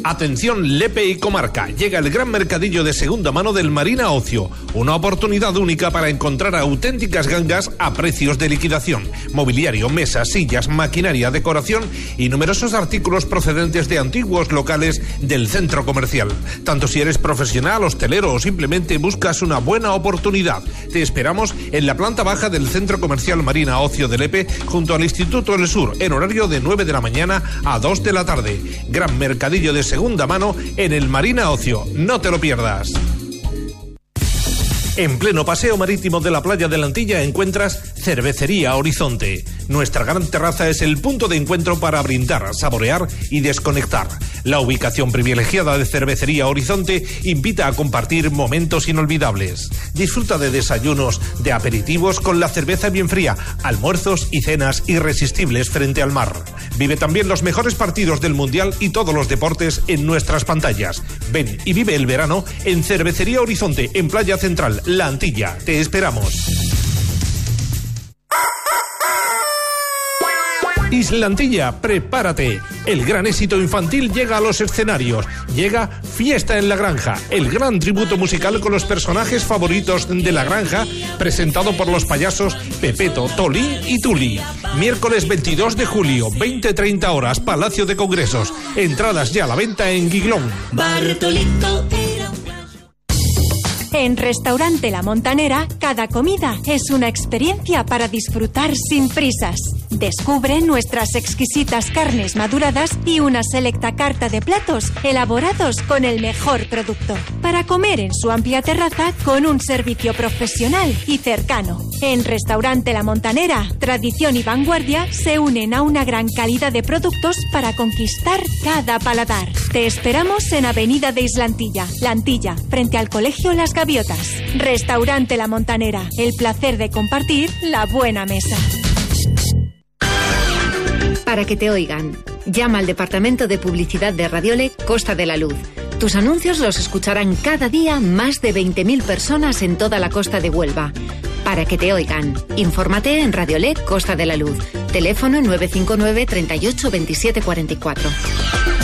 Atención Lepe y comarca, llega el gran mercadillo de segunda mano del Marina Ocio, una oportunidad única para encontrar auténticas gangas a precios de liquidación, mobiliario, mesas, sillas, maquinaria, decoración y numerosos artículos procedentes de antiguos locales del centro comercial. Tanto si eres profesional, hostelero o simplemente buscas una buena oportunidad, te esperamos en la planta baja del centro comercial Marina Ocio de Lepe, junto al Instituto del Sur, en horario de 9 de la mañana a 2 de la tarde. Gran mercadillo de segunda mano en el Marina Ocio, no te lo pierdas. En pleno paseo marítimo de la playa de la Antilla encuentras Cervecería Horizonte. Nuestra gran terraza es el punto de encuentro para brindar, saborear y desconectar. La ubicación privilegiada de Cervecería Horizonte invita a compartir momentos inolvidables. Disfruta de desayunos, de aperitivos con la cerveza bien fría, almuerzos y cenas irresistibles frente al mar. Vive también los mejores partidos del Mundial y todos los deportes en nuestras pantallas. Ven y vive el verano en Cervecería Horizonte, en Playa Central, La Antilla. Te esperamos. Isla Antilla, prepárate. El gran éxito infantil llega a los escenarios. Llega Fiesta en la Granja, el gran tributo musical con los personajes favoritos de la granja, presentado por los payasos Pepeto, Tolín y Tuli. Miércoles 22 de julio, 20:30 horas, Palacio de Congresos. Entradas ya a la venta en Guiglón. Bartolito. En Restaurante La Montanera, cada comida es una experiencia para disfrutar sin prisas. Descubre nuestras exquisitas carnes maduradas y una selecta carta de platos elaborados con el mejor producto, para comer en su amplia terraza con un servicio profesional y cercano. En Restaurante La Montanera, tradición y vanguardia se unen a una gran calidad de productos para conquistar cada paladar. Te esperamos en Avenida de Isla Antilla, La Antilla, frente al Colegio Las Gaviotas. Restaurante La Montanera, el placer de compartir la buena mesa. Para que te oigan, llama al Departamento de Publicidad de Radiole Costa de la Luz. Tus anuncios los escucharán cada día más de 20.000 personas en toda la costa de Huelva. Para que te oigan, infórmate en Radiole Costa de la Luz. Teléfono 959 38 27 44.